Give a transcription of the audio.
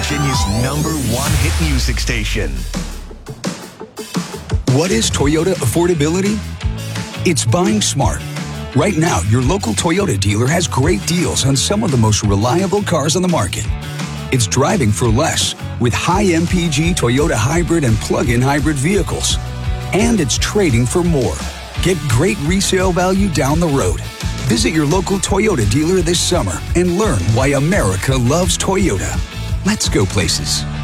Virginia's #1 hit music station. What is Toyota affordability? It's buying smart. Right now, your local Toyota dealer has great deals on some of the most reliable cars on the market. It's driving for less with high MPG Toyota hybrid and plug-in hybrid vehicles. And it's trading for more. Get great resale value down the road. Visit your local Toyota dealer this summer and learn why America loves Toyota. Let's go places.